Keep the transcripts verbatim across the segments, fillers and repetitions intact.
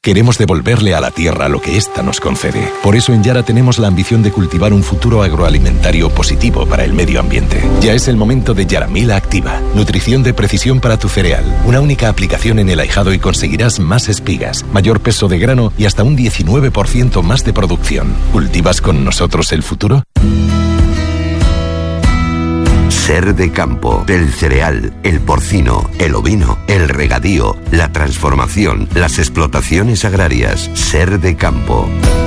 Queremos devolverle a la tierra lo que ésta nos concede. Por eso en Yara tenemos la ambición de cultivar un futuro agroalimentario positivo para el medio ambiente. Ya es el momento de Yaramila Activa. Nutrición de precisión para tu cereal. Una única aplicación en el ahijado y conseguirás más espigas, mayor peso de grano y hasta un diecinueve por ciento más de producción. ¿Cultivas con nosotros el futuro? Ser de campo, del cereal, el porcino, el ovino, el regadío, la transformación, las explotaciones agrarias. Ser de campo.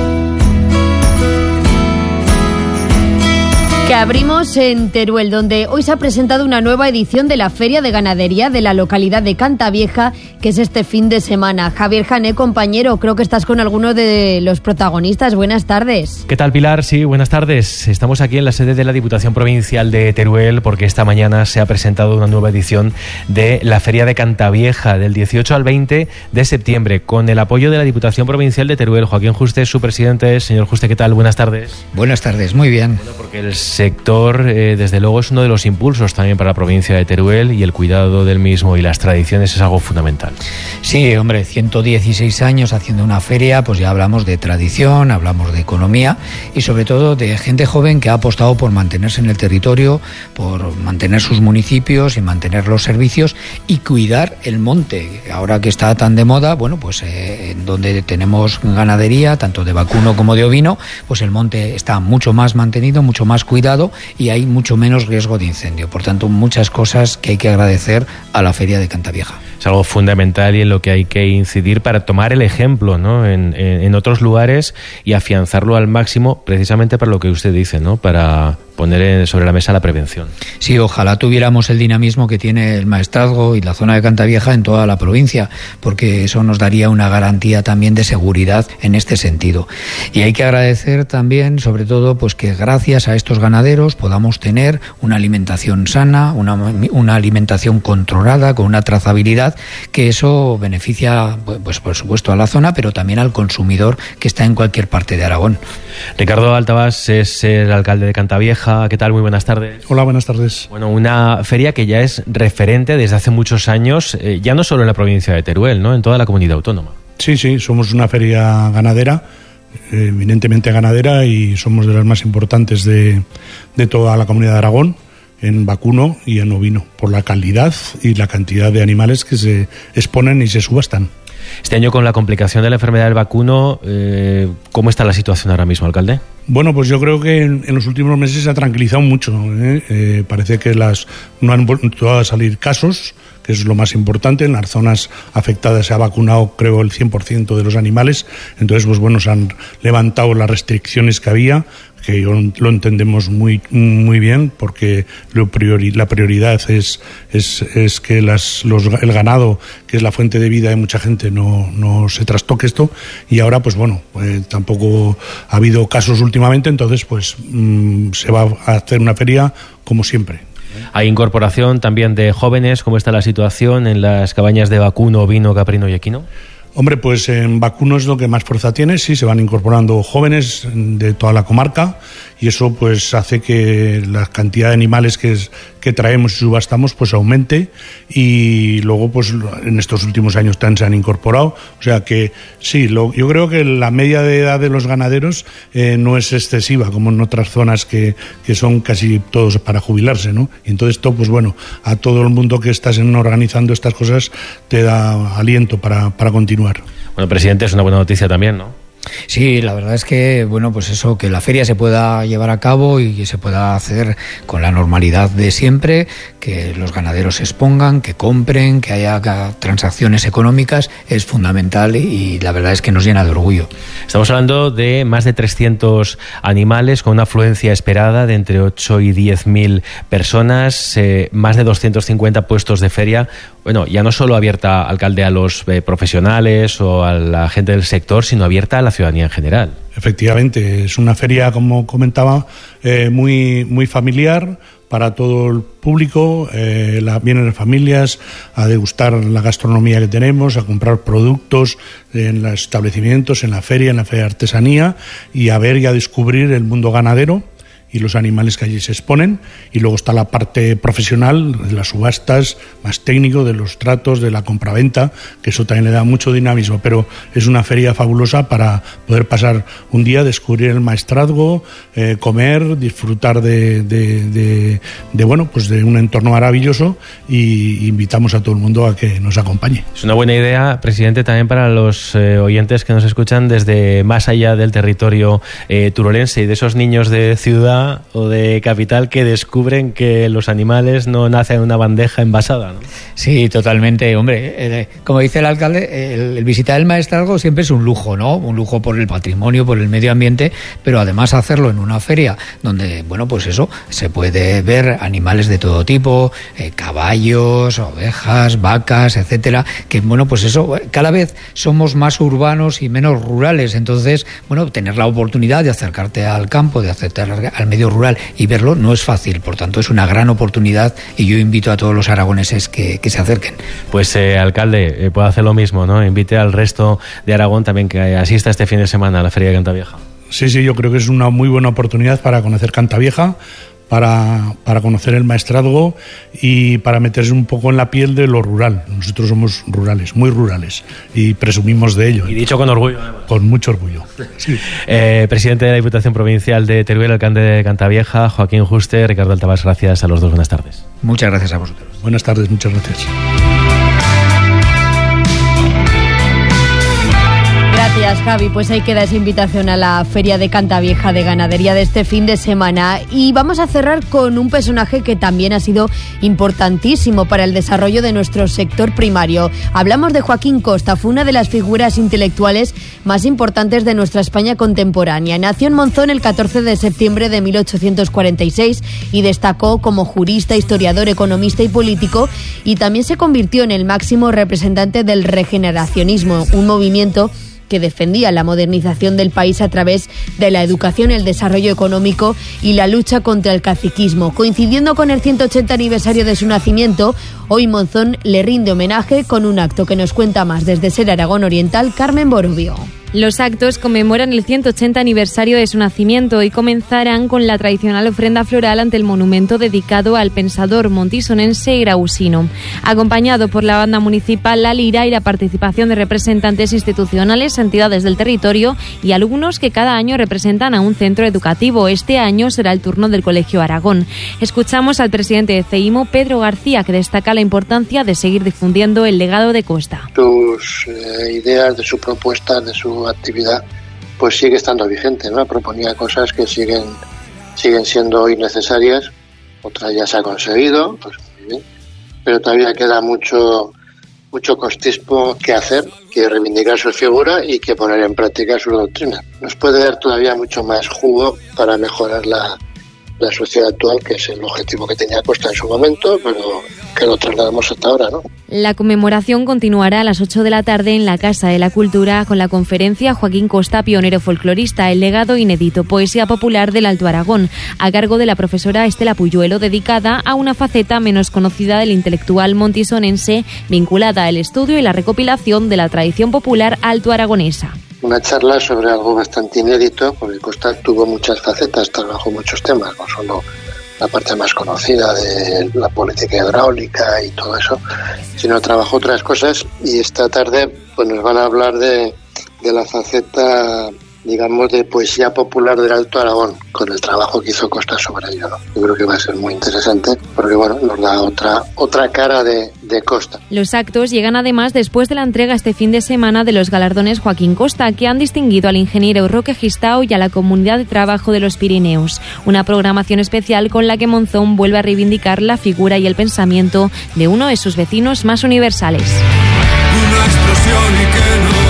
Que abrimos en Teruel, donde hoy se ha presentado una nueva edición de la Feria de Ganadería de la localidad de Cantavieja, que es este fin de semana. Javier Jané, compañero, creo que estás con alguno de los protagonistas. Buenas tardes. ¿Qué tal, Pilar? Sí, buenas tardes. Estamos aquí en la sede de la Diputación Provincial de Teruel porque esta mañana se ha presentado una nueva edición de la Feria de Cantavieja del dieciocho al veinte de septiembre, con el apoyo de la Diputación Provincial de Teruel. Joaquín Juste, su presidente. Señor Juste, ¿qué tal? Buenas tardes. Buenas tardes, muy bien. Bueno, porque el sector, eh, desde luego, es uno de los impulsos también para la provincia de Teruel y el cuidado del mismo y las tradiciones es algo fundamental. Sí, hombre, ciento dieciséis años haciendo una feria, pues ya hablamos de tradición, hablamos de economía y sobre todo de gente joven que ha apostado por mantenerse en el territorio, por mantener sus municipios y mantener los servicios y cuidar el monte. Ahora que está tan de moda, bueno, pues eh, en donde tenemos ganadería, tanto de vacuno como de ovino, pues el monte está mucho más mantenido, mucho más cuidado y hay mucho menos riesgo de incendio. Por tanto, muchas cosas que hay que agradecer a la Feria de Cantavieja. Es algo fundamental y en lo que hay que incidir para tomar el ejemplo, ¿no? en, en, en otros lugares y afianzarlo al máximo, precisamente para lo que usted dice, ¿no? Para poner sobre la mesa la prevención. Sí, ojalá tuviéramos el dinamismo que tiene el Maestrazgo y la zona de Cantavieja en toda la provincia, porque eso nos daría una garantía también de seguridad en este sentido. Y hay que agradecer también, sobre todo, pues que gracias a estos ganaderos podamos tener una alimentación sana, una, una alimentación controlada, con una trazabilidad, que eso beneficia, pues por supuesto, a la zona, pero también al consumidor que está en cualquier parte de Aragón. Ricardo Altavás es el alcalde de Cantavieja. ¿Qué tal? Muy buenas tardes. Hola, buenas tardes. Bueno, una feria que ya es referente desde hace muchos años, eh, ya no solo en la provincia de Teruel, ¿no? En toda la comunidad autónoma. Sí, sí, somos una feria ganadera, eh, eminentemente ganadera, y somos de las más importantes de, de toda la comunidad de Aragón, en vacuno y en ovino, por la calidad y la cantidad de animales que se exponen y se subastan. Este año, con la complicación de la enfermedad del vacuno, eh, ¿cómo está la situación ahora mismo, alcalde? Bueno, pues yo creo que en, en los últimos meses se ha tranquilizado mucho. ¿eh? Eh, parece que las no han vuelto a salir casos, que es lo más importante. En las zonas afectadas se ha vacunado, creo, el cien por ciento de los animales. Entonces, pues bueno, se han levantado las restricciones que había, que lo entendemos muy muy bien, porque lo priori, la prioridad es es, es que las, los, el ganado, que es la fuente de vida de mucha gente, no, no se trastoque esto. Y ahora, pues bueno, eh, tampoco ha habido casos últimamente, entonces pues mmm, se va a hacer una feria como siempre. Hay incorporación también de jóvenes. ¿Cómo está la situación en las cabañas de vacuno, ovino, caprino y equino? Hombre, pues en vacuno es lo que más fuerza tiene, sí, se van incorporando jóvenes de toda la comarca y eso pues hace que la cantidad de animales que, es, que traemos y subastamos pues aumente, y luego pues en estos últimos años también se han incorporado, o sea que sí, lo, yo creo que la media de edad de los ganaderos eh, no es excesiva como en otras zonas que, que son casi todos para jubilarse, ¿no? Y entonces esto pues bueno, a todo el mundo que estás en, organizando estas cosas te da aliento para, para continuar. Bueno, presidente, es una buena noticia también, ¿no? Sí, la verdad es que, bueno, pues eso, que la feria se pueda llevar a cabo y que se pueda hacer con la normalidad de siempre, que los ganaderos se expongan, que compren, que haya transacciones económicas, es fundamental y la verdad es que nos llena de orgullo. Estamos hablando de más de trescientos animales con una afluencia esperada de entre ocho y diez mil personas, eh, más de doscientos cincuenta puestos de feria. Bueno, ya no solo abierta, alcalde, a los eh, profesionales o a la gente del sector, sino abierta a la ciudadanía en general. Efectivamente, es una feria, como comentaba, eh, muy, muy familiar para todo el público. Eh, la, vienen las familias a degustar la gastronomía que tenemos, a comprar productos en los establecimientos, en la feria, en la feria de artesanía, y a ver y a descubrir el mundo ganadero. y los animales que allí se exponen. Y luego está la parte profesional, de las subastas, más técnico, de los tratos, de la compraventa, que eso también le da mucho dinamismo. Pero es una feria fabulosa para poder pasar un día, descubrir el maestrazgo, eh, comer, disfrutar de, de, de, de, bueno, pues de un entorno maravilloso, y invitamos a todo el mundo a que nos acompañe. Es una buena idea, presidente, también para los eh, oyentes que nos escuchan desde más allá del territorio eh, turolense, y de esos niños de ciudad o de capital que descubren que los animales no nacen en una bandeja envasada, ¿no? Sí, totalmente, hombre. Eh, como dice el alcalde, el, el visitar el maestrazgo siempre es un lujo, ¿no? Un lujo por el patrimonio, por el medio ambiente, pero además hacerlo en una feria donde, bueno, pues eso, se puede ver animales de todo tipo, eh, caballos, ovejas, vacas, etcétera, que, bueno, pues eso, cada vez somos más urbanos y menos rurales, entonces, bueno, tener la oportunidad de acercarte al campo, de acercarte al medio rural y verlo no es fácil, por tanto es una gran oportunidad, y yo invito a todos los aragoneses que, que se acerquen. Pues eh, alcalde, eh, puede hacer lo mismo, ¿no? Invite al resto de Aragón también que asista este fin de semana a la Feria de Cantavieja. Sí, sí, yo creo que es una muy buena oportunidad para conocer Cantavieja, para, para conocer el maestrazgo y para meterse un poco en la piel de lo rural. Nosotros somos rurales, muy rurales, y presumimos de ello. Y dicho con orgullo, además. Con mucho orgullo. Sí. Eh, presidente de la Diputación Provincial de Teruel, alcalde de Cantavieja, Joaquín Juste, Ricardo Altabás, gracias a los dos. Buenas tardes. Muchas gracias a vosotros. Buenas tardes, muchas gracias. Gracias, Javi. Pues ahí queda esa invitación a la Feria de Cantavieja de Ganadería de este fin de semana. Y vamos a cerrar con un personaje que también ha sido importantísimo para el desarrollo de nuestro sector primario. Hablamos de Joaquín Costa. Fue una de las figuras intelectuales más importantes de nuestra España contemporánea. Nació en Monzón el catorce de septiembre de mil ochocientos cuarenta y seis y destacó como jurista, historiador, economista y político, y también se convirtió en el máximo representante del regeneracionismo, un movimiento que defendía la modernización del país a través de la educación, el desarrollo económico y la lucha contra el caciquismo. Coincidiendo con el ciento ochenta aniversario de su nacimiento, hoy Monzón le rinde homenaje con un acto que nos cuenta más desde Ser Aragón Oriental, Carmen Borovio. Los actos conmemoran el ciento ochenta aniversario de su nacimiento y comenzarán con la tradicional ofrenda floral ante el monumento dedicado al pensador montisonense Grausino, acompañado por la banda municipal La Lira y la participación de representantes institucionales, entidades del territorio y alumnos que cada año representan a un centro educativo. Este año será el turno del Colegio Aragón. Escuchamos al presidente de CEIMO, Pedro García, que destaca la importancia de seguir difundiendo el legado de Costa. Sus eh, ideas, de su propuesta, de su actividad, pues sigue estando vigente, ¿no? Proponía cosas que siguen siguen siendo hoy necesarias, otras ya se ha conseguido, pues muy bien, pero todavía queda mucho mucho costismo que hacer, que reivindicar su figura y que poner en práctica su doctrina. Nos puede dar todavía mucho más jugo para mejorar la la sociedad actual, que es el objetivo que tenía Costa en su momento, pero que lo trasladamos hasta ahora, ¿no? La conmemoración continuará a las ocho de la tarde en la Casa de la Cultura con la conferencia Joaquín Costa, pionero folclorista, el legado inédito, poesía popular del Alto Aragón, a cargo de la profesora Estela Puyuelo, dedicada a una faceta menos conocida del intelectual montisonense, vinculada al estudio y la recopilación de la tradición popular alto-aragonesa. Una charla sobre algo bastante inédito, porque Costa tuvo muchas facetas, trabajó muchos temas, no solo la parte más conocida de la política hidráulica y todo eso, sino trabajó otras cosas, y esta tarde pues nos van a hablar de, de la faceta, digamos, de poesía popular del Alto Aragón, con el trabajo que hizo Costa sobre ello, ¿no? Yo creo que va a ser muy interesante, porque bueno, nos da otra otra cara de, de Costa. Los actos llegan además después de la entrega este fin de semana de los galardones Joaquín Costa, que han distinguido al ingeniero Roque Gistao y a la Comunidad de Trabajo de los Pirineos. Una programación especial con la que Monzón vuelve a reivindicar la figura y el pensamiento de uno de sus vecinos más universales. Una explosión y que no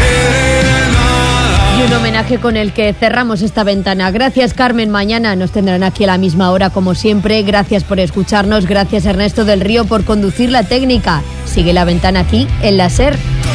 Y un homenaje con el que cerramos esta ventana. Gracias, Carmen. Mañana nos tendrán aquí a la misma hora, como siempre. Gracias por escucharnos. Gracias, Ernesto del Río, por conducir la técnica. Sigue la ventana aquí en la SER.